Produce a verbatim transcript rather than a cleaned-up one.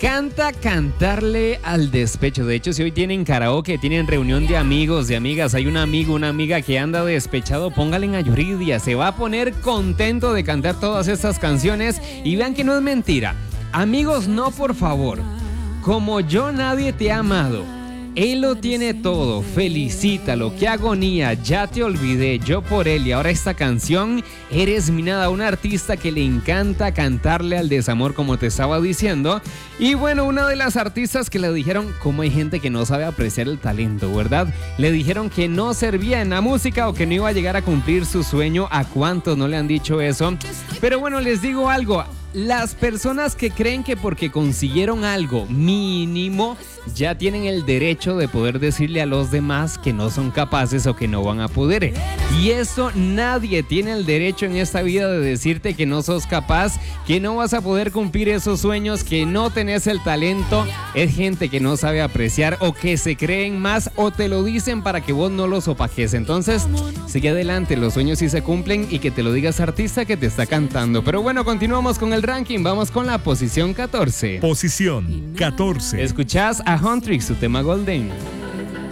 encanta cantarle al despecho. De hecho, si hoy tienen karaoke, tienen reunión de amigos, de amigas, hay un amigo, una amiga que anda despechado, póngale en Ayuridia. Se va a poner contento de cantar todas estas canciones y vean que no es mentira. Amigos, no, por favor. Como yo nadie te ha amado. Él lo tiene todo, felicítalo, qué agonía, ya te olvidé, yo por él. Y ahora esta canción, Eres mi nada, una artista que le encanta cantarle al desamor, como te estaba diciendo. Y bueno, una de las artistas que le dijeron cómo hay gente que no sabe apreciar el talento, ¿verdad? Le dijeron que no servía en la música o que no iba a llegar a cumplir su sueño. ¿A cuántos no le han dicho eso? Pero bueno, les digo algo. Las personas que creen que porque consiguieron algo mínimo ya tienen el derecho de poder decirle a los demás que no son capaces o que no van a poder. Y eso nadie tiene el derecho en esta vida de decirte que no sos capaz, que no vas a poder cumplir esos sueños, que no tenés el talento. Es gente que no sabe apreciar o que se creen más o te lo dicen para que vos no los opaques. Entonces, sigue adelante, los sueños sí se cumplen y que te lo digas artista que te está cantando. Pero bueno, continuamos con el ranking, vamos con la posición catorce. Posición catorce. Escuchás a Huntrix, su tema Golden.